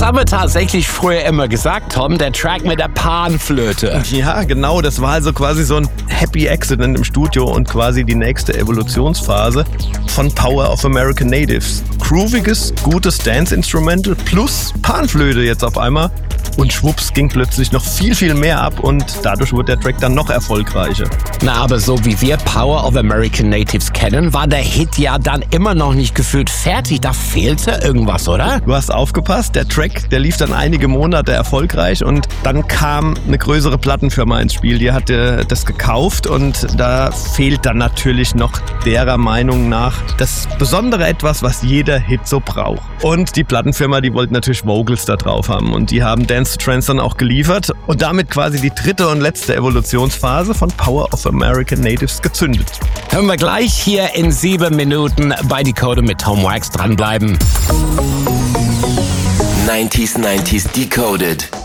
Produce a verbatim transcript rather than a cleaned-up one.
haben wir tatsächlich früher immer gesagt, Tom, der Track mit der Panflöte. Ja, genau, das war also quasi so ein Happy Accident im Studio und quasi die nächste Evolutionsphase von Power of American Natives. Grooviges, gutes Dance-Instrumental plus Panflöte jetzt auf einmal. Und schwupps ging plötzlich noch viel, viel mehr ab und dadurch wurde der Track dann noch erfolgreicher. Na, aber so wie wir Power of American Natives kennen, war der Hit ja dann immer noch nicht gefühlt fertig. Da fehlte irgendwas, oder? Du hast aufgepasst, der Track, der lief dann einige Monate erfolgreich und dann kam eine größere Plattenfirma ins Spiel. Die hatte das gekauft und da fehlt dann natürlich noch derer Meinung nach das besondere Etwas, was jeder Hit so braucht. Und die Plattenfirma, die wollte natürlich Vocals da drauf haben und die haben Dance to Trance dann auch geliefert und damit quasi die dritte und letzte Evolutionsphase von Power of American Natives gezündet. Hören wir gleich hier in sieben Minuten bei Decoded mit Tom Wax. Dranbleiben. neunziger neunzig Decoded.